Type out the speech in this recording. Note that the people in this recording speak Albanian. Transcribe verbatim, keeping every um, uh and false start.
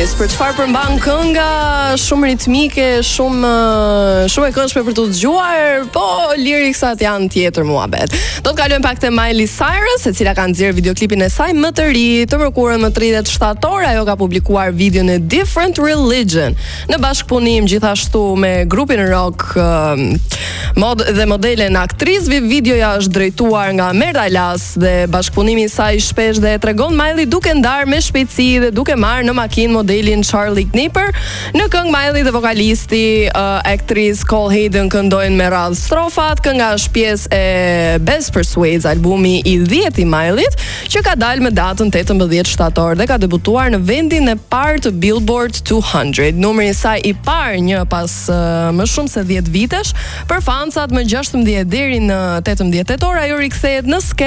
Grammis, për çfarë përmban kënga shumë ritmike, shumë shumë e këndshme për të dëgjuar, po liriksat janë tjetër muhabet. Do të kalojmë pak te Miley Cyrus, e cila ka nxjerrë videoklipin e saj më të ri, të mërkurën më tridhjetë shtator, ajo ka publikuar videon e Different Religion në bashkëpunim gjithashtu me grupin rock uh, mod dhe modelen aktris. Videoja është drejtuar nga Merda Las dhe bashkëpunimi i saj shpesh dhe tregon Miley duke ndarë me shpejtësi dhe duke marrë në makinë modelin Charlie Knipper. Në këngë Miley dhe vokalisti uh, aktris Cole Hayden këndojnë me radhë strofat. Kënga është pjesë e Best Persuades, albumi i dhjetë i Mileyt, që ka dalë me datën tetëmbëdhjetë shtator dhe ka debutuar në vendin e parë të Billboard duecento. Numri i saj i parë një pas uh, më shumë se dhjetë vitesh. Për fansat më gjashtëmbëdhjetë deri në tetëmbëdhjetë tetor, ajo rikthehet në